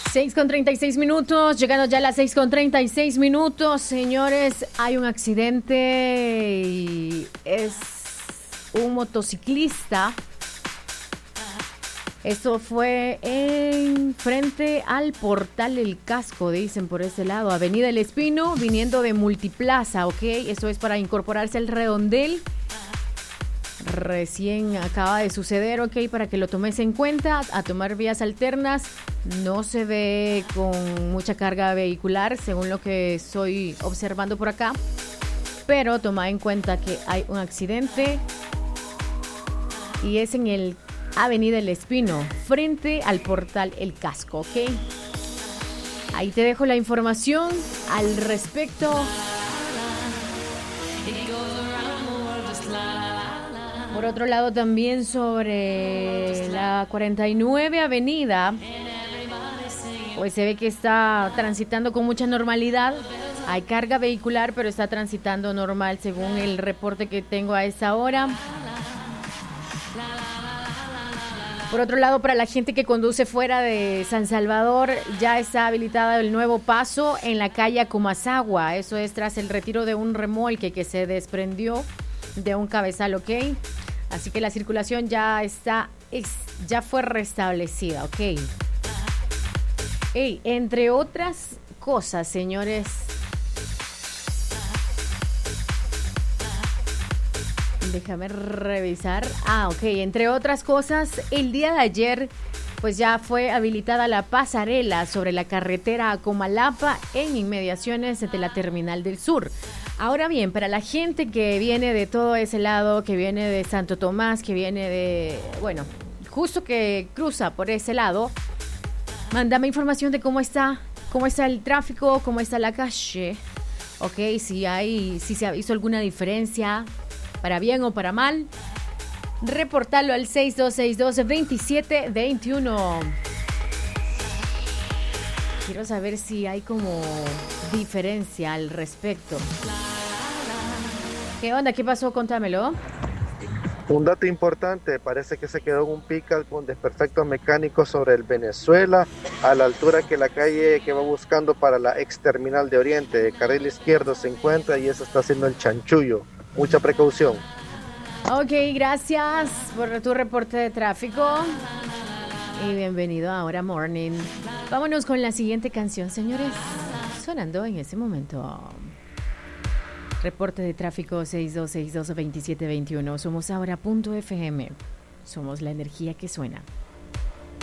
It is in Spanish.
6:36, llegando ya a las 6:36. Señores, hay un accidente y es un motociclista. Esto fue en frente al Portal El Casco, dicen por ese lado, Avenida El Espino, viniendo de Multiplaza, ¿ok? Eso es para incorporarse al redondel. Recién acaba de suceder, ok, para que lo tomes en cuenta, a tomar vías alternas. No se ve con mucha carga vehicular, según lo que estoy observando por acá, pero toma en cuenta que hay un accidente y es en el Avenida El Espino, frente al Portal El Casco, ok. Ahí te dejo la información al respecto. Por otro lado, también sobre la 49 Avenida, pues se ve que está transitando con mucha normalidad. Hay carga vehicular, pero está transitando normal según el reporte que tengo a esa hora. Por otro lado, para la gente que conduce fuera de San Salvador, ya está habilitado el nuevo paso en la calle Comasagua. Eso es tras el retiro de un remolque que se desprendió de un cabezal, ¿ok? Así que la circulación ya fue restablecida, ¿ok? Entre otras cosas, señores, déjame revisar. Ok, entre otras cosas, el día de ayer, pues ya fue habilitada la pasarela sobre la carretera a Comalapa en inmediaciones de la Terminal del Sur. Ahora bien, para la gente que viene de todo ese lado, que viene de Santo Tomás, que viene de, bueno, justo que cruza por ese lado, mándame información de cómo está el tráfico, cómo está la calle, ok, si se ha visto alguna diferencia, para bien o para mal, reportarlo al 6262-2721. Quiero saber si hay como diferencia al respecto. ¿Qué onda? ¿Qué pasó? Contámelo. Un dato importante, parece que se quedó en un pical con desperfectos mecánicos sobre el Venezuela, a la altura que la calle que va buscando para la ex terminal de Oriente, de carril izquierdo se encuentra y eso está haciendo el chanchullo. Mucha precaución. Ok, gracias por tu reporte de tráfico y bienvenido a Ahora Morning. Vámonos con la siguiente canción, señores, sonando en ese momento. Reporte de tráfico 6262-2721. Somos Ahora.fm. Somos la energía que suena.